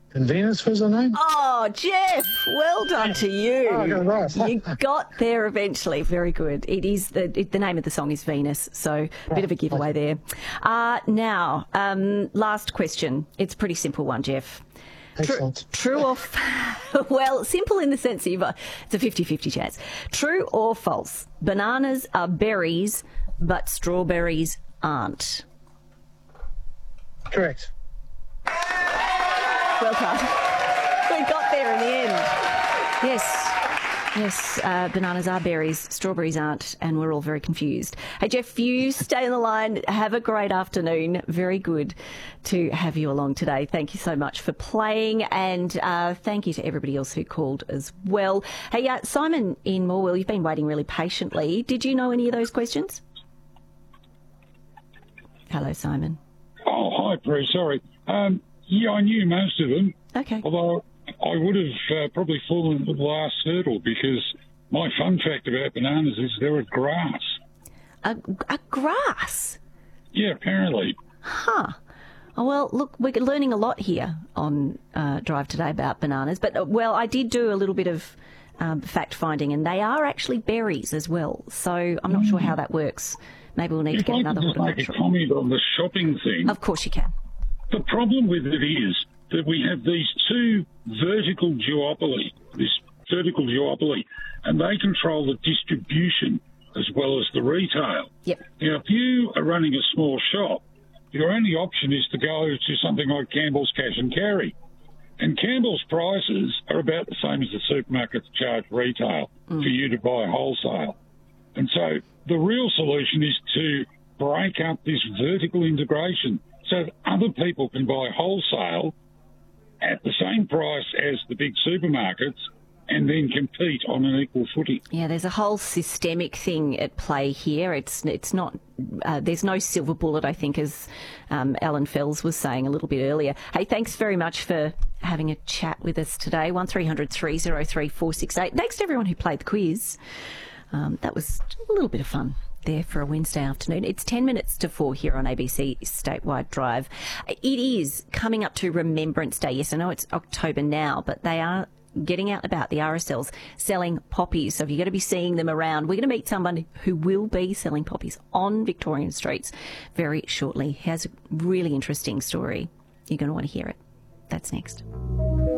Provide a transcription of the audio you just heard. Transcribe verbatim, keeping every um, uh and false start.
And Venus was her name? Oh, Jeff, well done to you. Oh, I got it right. You got there eventually. Very good. It is the it, the name of the song is Venus, so a bit of a giveaway there. Uh, now, um, last question. It's a pretty simple one, Jeff. Excellent. True, true or f- well, simple in the sense that you've, uh, it's a fifty-fifty chance. True or false? Bananas are berries, but strawberries aren't. Correct. Well done. We got there in the end. Yes. Yes, uh, bananas are berries, strawberries aren't, and we're all very confused. Hey, Jeff, you stay on the line. Have a great afternoon. Very good to have you along today. Thank you so much for playing, and uh, thank you to everybody else who called as well. Hey, uh, Simon in Morwell, you've been waiting really patiently. Did you know any of those questions? Hello, Simon. Oh, hi, Prue. Sorry. Um, yeah, I knew most of them. Okay. Although I would have uh, probably fallen at the last hurdle because my fun fact about bananas is they're a grass. A, a grass? Yeah, apparently. Huh. Oh, well, look, we're learning a lot here on uh, Drive Today about bananas. But, uh, well, I did do a little bit of um, fact-finding, and they are actually berries as well. So I'm not mm. sure how that works. Maybe we'll need if to get I another could just make a horticultural. comment on the shopping thing. Of course you can. The problem with it is that we have these two vertical duopoly, this vertical duopoly, and they control the distribution as well as the retail. Yep. Now, if you are running a small shop, your only option is to go to something like Campbell's Cash and Carry. And Campbell's prices are about the same as the supermarkets charge retail mm. for you to buy wholesale. And so the real solution is to break up this vertical integration so that other people can buy wholesale at the same price as the big supermarkets and then compete on an equal footing. Yeah, there's a whole systemic thing at play here. It's it's not, uh, there's no silver bullet, I think, as um, Alan Fells was saying a little bit earlier. Hey, thanks very much for having a chat with us today. one three hundred three oh three four six eight. Thanks to everyone who played the quiz. Um, that was a little bit of fun there for a Wednesday afternoon. It's ten minutes to four here on A B C Statewide Drive. It is coming up to Remembrance Day. Yes, I know it's October now, but they are getting out about the R S Ls selling poppies. So if you're going to be seeing them around, we're going to meet someone who will be selling poppies on Victorian streets very shortly. He has a really interesting story. You're going to want to hear it. That's next.